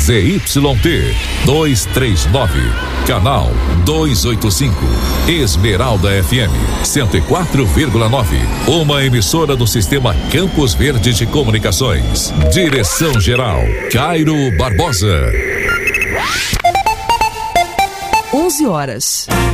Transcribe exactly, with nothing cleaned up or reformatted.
Z Y T duzentos e trinta e nove, canal duzentos e oitenta e cinco, Esmeralda F M cento e quatro vírgula nove, uma emissora do sistema Campos Verde de Comunicações. Direção geral Cairo Barbosa. onze horas.